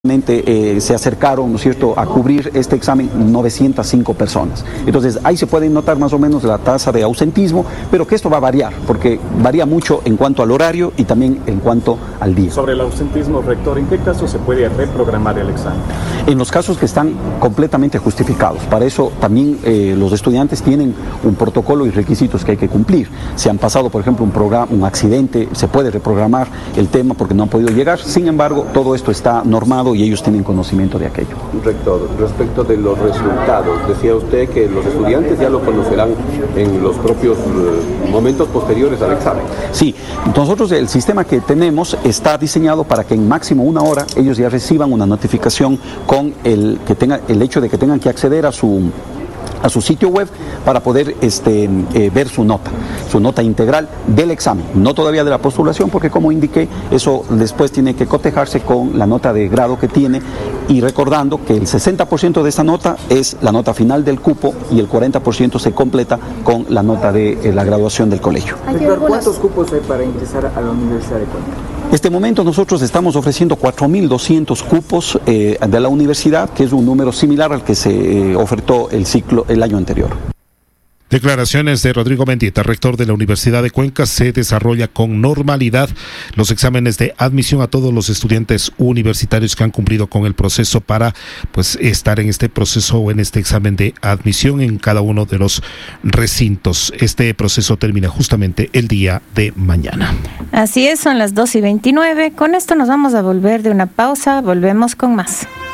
Se acercaron, ¿no es cierto?, a cubrir este examen 905 personas. Entonces, ahí se puede notar más o menos la tasa de ausentismo, pero que esto va a variar, porque varía mucho en cuanto al horario y también en cuanto al día. Sobre el ausentismo, rector, ¿en qué caso se puede reprogramar el examen? En los casos que están completamente justificados. Para eso también los estudiantes tienen un protocolo y requisitos que hay que cumplir. Si han pasado, por ejemplo, un accidente, se puede reprogramar el tema porque no han podido llegar. Sin embargo, todo esto está normado y ellos tienen conocimiento de aquello. Rector, respecto de los resultados, decía usted que los estudiantes ya lo conocerán en los propios momentos posteriores al examen. Sí, nosotros el sistema que tenemos está diseñado para que en máximo una hora ellos ya reciban una notificación con el hecho de que tengan que acceder a su sitio web para poder ver su nota integral del examen, no todavía de la postulación, porque como indiqué, eso después tiene que cotejarse con la nota de grado que tiene, y recordando que el 60% de esta nota es la nota final del cupo y el 40% se completa con la nota de la graduación del colegio. ¿Cuántos cupos hay para ingresar a la Universidad de Cuenca? En este momento nosotros estamos ofreciendo 4.200 cupos de la universidad, que es un número similar al que se ofertó el año anterior. Declaraciones de Rodrigo Mendieta, rector de la Universidad de Cuenca. Se desarrolla con normalidad los exámenes de admisión a todos los estudiantes universitarios que han cumplido con el proceso para estar en este proceso o en este examen de admisión en cada uno de los recintos. Este proceso termina justamente el día de mañana. Así es, son las 2:29. Con esto nos vamos a volver de una pausa. Volvemos con más.